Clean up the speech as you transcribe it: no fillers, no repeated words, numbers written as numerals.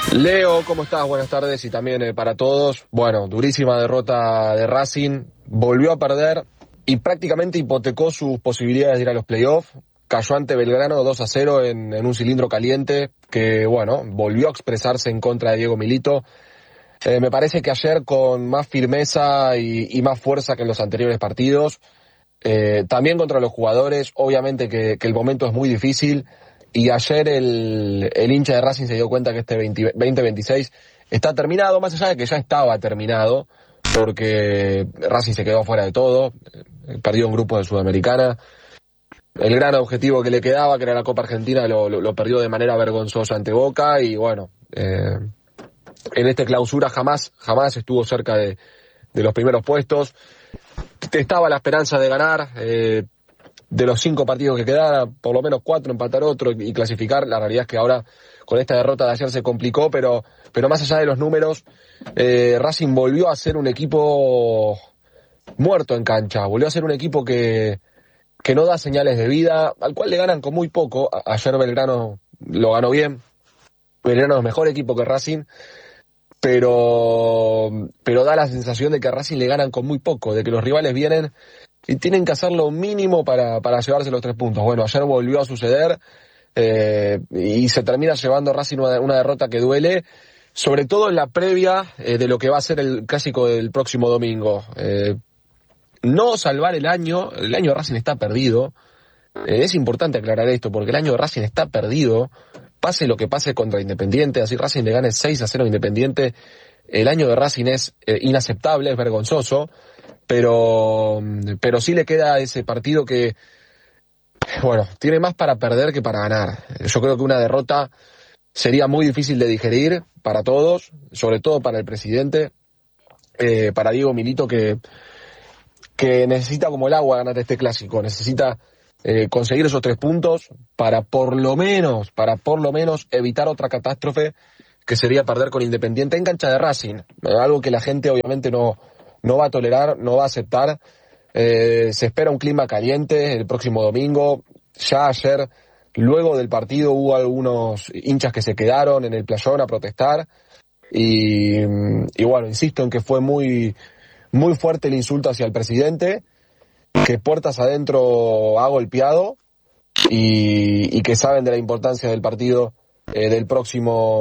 Leo, ¿cómo estás? Buenas tardes y también para todos. Bueno, durísima derrota de Racing, volvió a perder y prácticamente hipotecó sus posibilidades de ir a los playoffs. Cayó ante Belgrano 2-0 en un cilindro caliente que, bueno, volvió a expresarse en contra de Diego Milito. Me parece que ayer con más firmeza y más fuerza que en los anteriores partidos. También contra los jugadores, obviamente que el momento es muy difícil y ayer el hincha de Racing se dio cuenta que este 2026 está terminado, más allá de que ya estaba terminado, porque Racing se quedó fuera de todo, perdió un grupo de Sudamericana, el gran objetivo que le quedaba, que era la Copa Argentina, lo perdió de manera vergonzosa ante Boca y bueno, en esta clausura jamás estuvo cerca de los primeros puestos. Estaba la esperanza de ganar, de los 5 partidos que quedaran, por lo menos 4, empatar otro y clasificar. La realidad es que ahora con esta derrota de ayer se complicó, pero más allá de los números, Racing volvió a ser un equipo muerto en cancha, volvió a ser un equipo que no da señales de vida, al cual le ganan con muy poco. Ayer Belgrano lo ganó bien, Belgrano es mejor equipo que Racing, pero da la sensación de que a Racing le ganan con muy poco, de que los rivales vienen y tienen que hacer lo mínimo para llevarse los 3 puntos. Bueno, ayer volvió a suceder y se termina llevando Racing una derrota que duele, sobre todo en la previa de lo que va a ser el clásico del próximo domingo. No salvar el año de Racing está perdido. Es importante aclarar esto porque el año de Racing está perdido. Pase lo que pase contra Independiente, así Racing le gane 6-0 a Independiente, el año de Racing es inaceptable, es vergonzoso, pero sí le queda ese partido que, bueno, tiene más para perder que para ganar. Yo creo que una derrota sería muy difícil de digerir para todos, sobre todo para el presidente, para Diego Milito que necesita como el agua ganar este clásico, necesita conseguir esos 3 puntos para por lo menos evitar otra catástrofe que sería perder con Independiente en cancha de Racing, algo que la gente obviamente no va a tolerar, no va a aceptar. Se espera un clima caliente el próximo domingo. Ya ayer, luego del partido, hubo algunos hinchas que se quedaron en el playón a protestar y bueno, insisto en que fue muy fuerte el insulto hacia el presidente, que puertas adentro ha golpeado y que saben de la importancia del partido del próximo